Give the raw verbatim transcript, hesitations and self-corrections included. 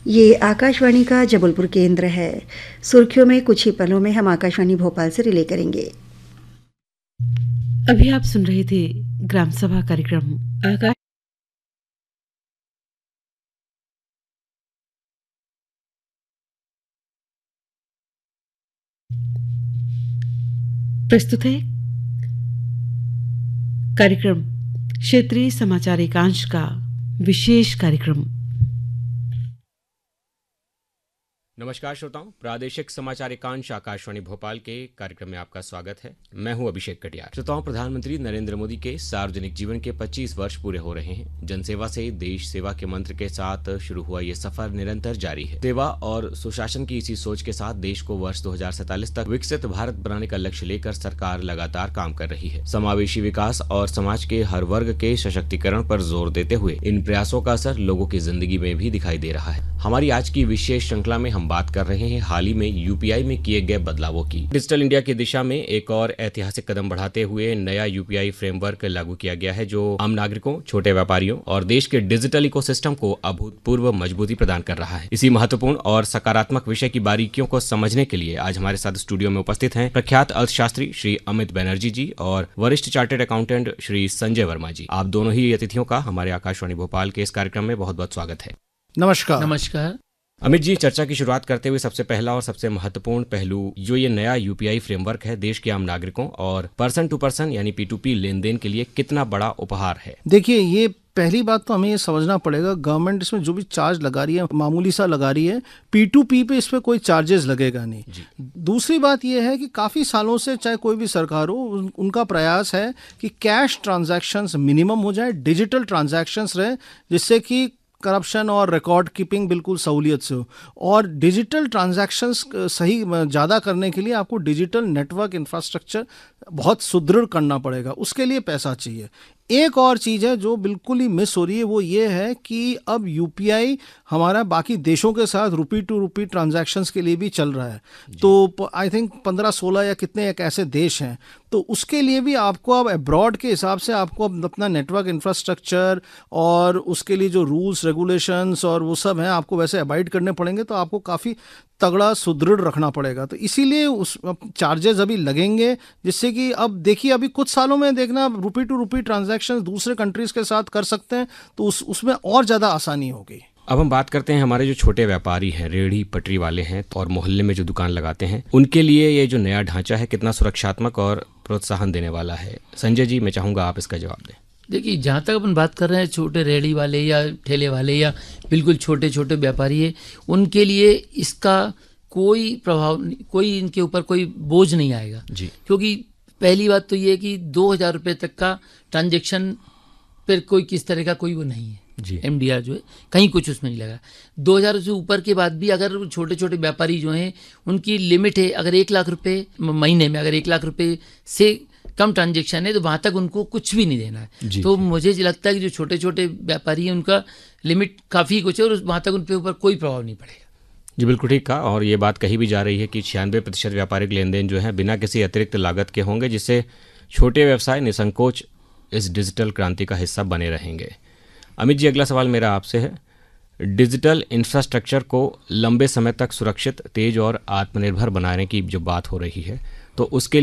ये आकाशवाणी का जबलपुर केंद्र है। सुर्खियों में कुछ ही पलों में हम आकाशवाणी भोपाल से रिले करेंगे। अभी आप सुन रहे थे ग्राम सभा कार्यक्रम आकाश प्रस्तुत है कार्यक्रम क्षेत्रीय समाचार एकांश का विशेष कार्यक्रम। नमस्कार श्रोताओं, प्रादेशिक समाचार एकांश आकाशवाणी भोपाल के कार्यक्रम में आपका स्वागत है। मैं हूं अभिषेक कटियार। श्रोताओं, प्रधानमंत्री नरेंद्र मोदी के सार्वजनिक जीवन के पच्चीस वर्ष पूरे हो रहे हैं। जनसेवा से देश सेवा के मंत्र के साथ शुरू हुआ ये सफर निरंतर जारी है। सेवा और सुशासन की इसी सोच के साथ देश को वर्ष दो हजार सैंतालीस तक विकसित भारत बनाने का लक्ष्य लेकर सरकार लगातार काम कर रही है। समावेशी विकास और समाज के हर वर्ग के सशक्तिकरण पर जोर देते हुए इन प्रयासों का असर लोगों की जिंदगी में भी दिखाई दे रहा है। हमारी आज की विशेष श्रृंखला में हम बात कर रहे हैं हाल ही में यूपीआई में किए गए बदलावों की। डिजिटल इंडिया की दिशा में एक और ऐतिहासिक कदम बढ़ाते हुए नया यूपीआई फ्रेमवर्क लागू किया गया है, जो आम नागरिकों, छोटे व्यापारियों और देश के डिजिटल इकोसिस्टम को अभूतपूर्व मजबूती प्रदान कर रहा है। इसी महत्वपूर्ण और सकारात्मक विषय की बारीकियों को समझने के लिए आज हमारे साथ स्टूडियो में उपस्थित हैं प्रख्यात अर्थशास्त्री श्री अमित बनर्जी जी और वरिष्ठ चार्टर्ड अकाउंटेंट श्री संजय वर्मा जी। आप दोनों ही अतिथियों का हमारे आकाशवाणी भोपाल के इस कार्यक्रम में बहुत बहुत स्वागत है। नमस्कार। नमस्कार अमित जी, चर्चा की शुरुआत करते हुए सबसे पहला और सबसे महत्वपूर्ण पहलू जो ये नया यूपीआई फ्रेमवर्क है, देश के आम नागरिकों और पर्सन टू पर्सन यानी P to P lane then के लिए कितना बड़ा उपहार है? देखिए, ये पहली बात तो हमें ये समझना पड़ेगा, गवर्नमेंट इसमें जो भी चार्ज लगा रही है मामूली सा लगा रही है, पी टू पी पे इस पे कोई चार्जेस लगेगा नहीं। दूसरी बात ये है कि काफ़ी सालों से चाहे कोई भी सरकार हो, उन, उनका प्रयास है कि कैश ट्रांजैक्शंस मिनिमम हो जाए, डिजिटल ट्रांजैक्शंस रहे, जिससे कि करप्शन और रिकॉर्ड कीपिंग बिल्कुल सहूलियत से हो। और डिजिटल ट्रांजैक्शंस सही ज़्यादा करने के लिए आपको डिजिटल नेटवर्क इंफ्रास्ट्रक्चर बहुत सुदृढ़ करना पड़ेगा, उसके लिए पैसा चाहिए। एक और चीज़ है जो बिल्कुल ही मिस हो रही है, वो ये है कि अब यूपीआई हमारा बाकी देशों के साथ रुपी टू रुपी ट्रांजैक्शंस के लिए भी चल रहा है। तो आई थिंक पंद्रह सोलह या कितने एक ऐसे देश हैं, तो उसके लिए भी आपको अब अब्रॉड के हिसाब से आपको अपना नेटवर्क इंफ्रास्ट्रक्चर और उसके लिए जो रूल्स रेगुलेशंस और वो सब हैं आपको वैसे अबाइड करने पड़ेंगे। तो आपको काफ़ी तगड़ा सुदृढ़ रखना पड़ेगा, तो इसीलिए उस चार्जेस अभी लगेंगे, जिससे कि अब देखिए अभी कुछ सालों में देखना रुपी टू रुपी ट्रांजैक्शन दूसरे कंट्रीज के साथ कर सकते हैं, तो उस उसमें और ज़्यादा आसानी होगी। अब हम बात करते हैं हमारे जो छोटे व्यापारी हैं, रेहड़ी पटरी वाले हैं और मोहल्ले में जो दुकान लगाते हैं, उनके लिए ये जो नया ढांचा है कितना सुरक्षात्मक और प्रोत्साहन देने वाला है? संजय जी, मैं चाहूँगा आप इसका जवाब दें। देखिए, जहाँ तक अपन बात कर रहे हैं छोटे रेहड़ी वाले या ठेले वाले या बिल्कुल छोटे छोटे व्यापारी है, उनके लिए इसका कोई प्रभाव, कोई इनके ऊपर कोई बोझ नहीं आएगा जी। क्योंकि पहली बात तो ये है कि दो हज़ार रुपये तक का ट्रांजैक्शन पर कोई किस तरह का कोई वो नहीं है जी। एमडीआर जो है कहीं कुछ उसमें नहीं लगा। दो हज़ार से ऊपर के बाद भी अगर छोटे छोटे व्यापारी जो हैं उनकी लिमिट है, अगर एक लाख रुपए महीने में अगर एक लाख रुपए से कम ट्रांजैक्शन है तो वहाँ तक उनको कुछ भी नहीं देना है जी। तो मुझे लगता है कि जो छोटे छोटे व्यापारी हैं उनका लिमिट काफ़ी कुछ है और वहाँ तक उन पे ऊपर कोई प्रभाव नहीं पड़ेगा जी। बिल्कुल ठीक कहा। और ये बात कही भी जा रही है कि छियानवे प्रतिशत व्यापारिक लेन देन जो है बिना किसी अतिरिक्त लागत के होंगे, जिससे छोटे व्यवसाय निसंकोच इस डिजिटल क्रांति का हिस्सा बने रहेंगे। अमित जी, अगला सवाल मेरा आपसे है। डिजिटल इंफ्रास्ट्रक्चर को लंबे समय तक सुरक्षित, तेज और आत्मनिर्भर बनाने की जो बात हो रही है, तो उसके